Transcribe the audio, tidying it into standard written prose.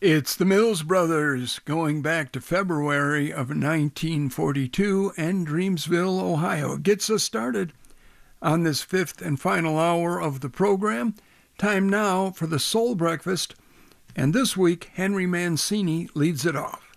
It's the Mills Brothers going back to February of 1942 and Dreamsville, Ohio. Gets us started on this fifth and final hour of the program. Time now for the Soul Breakfast, and this week Henry Mancini leads it off.